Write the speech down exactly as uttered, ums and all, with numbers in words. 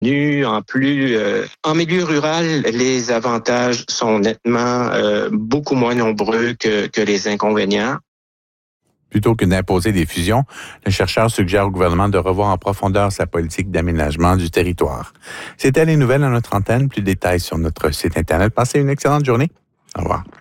En plus, euh, en milieu rural, les avantages sont nettement euh, beaucoup moins nombreux que, que les inconvénients. Plutôt que d'imposer des fusions, le chercheur suggère au gouvernement de revoir en profondeur sa politique d'aménagement du territoire. C'était les nouvelles à notre antenne. Plus de détails sur notre site Internet. Passez une excellente journée. Au revoir.